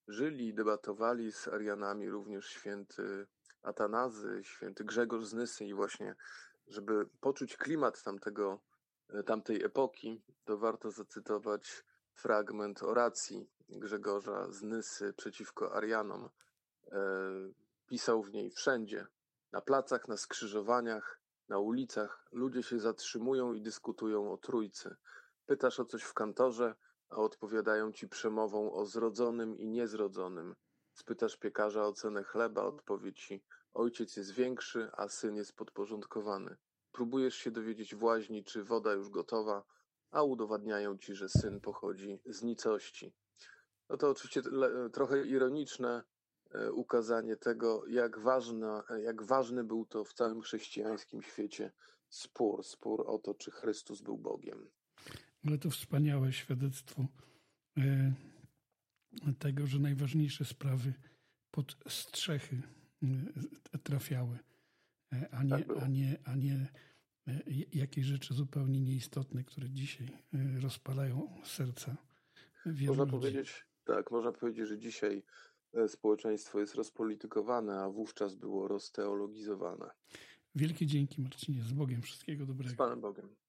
żyli, debatowali z Arianami, również święty Atanazy, święty Grzegorz z Nysy i właśnie, żeby poczuć klimat tamtej epoki, to warto zacytować fragment oracji Grzegorza z Nysy przeciwko Arianom. Pisał w niej: wszędzie, na placach, na skrzyżowaniach, na ulicach ludzie się zatrzymują i dyskutują o Trójcy. Pytasz o coś w kantorze, a odpowiadają ci przemową o zrodzonym i niezrodzonym. Spytasz piekarza o cenę chleba, odpowie ci: ojciec jest większy, a syn jest podporządkowany. Próbujesz się dowiedzieć w łaźni, czy woda już gotowa, a udowadniają ci, że syn pochodzi z nicości. No to oczywiście trochę ironiczne ukazanie tego, jak ważny był to w całym chrześcijańskim świecie spór o to, czy Chrystus był Bogiem. Ale to wspaniałe świadectwo tego, że najważniejsze sprawy pod strzechy trafiały, a nie jakieś rzeczy zupełnie nieistotne, które dzisiaj rozpalają serca wielu ludzi. Można powiedzieć, że dzisiaj społeczeństwo jest rozpolitykowane, a wówczas było rozteologizowane. Wielkie dzięki, Marcinie. Z Bogiem. Wszystkiego dobrego. Z Panem Bogiem.